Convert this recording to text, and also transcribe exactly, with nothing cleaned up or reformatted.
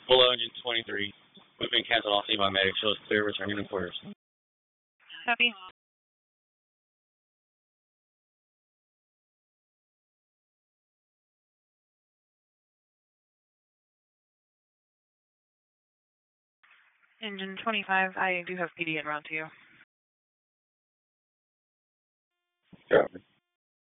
Below engine twenty-three. We've been canceled off by medic. Shows clear returning to quarters. Copy. Engine twenty-five, I do have P D en route to you. Copy.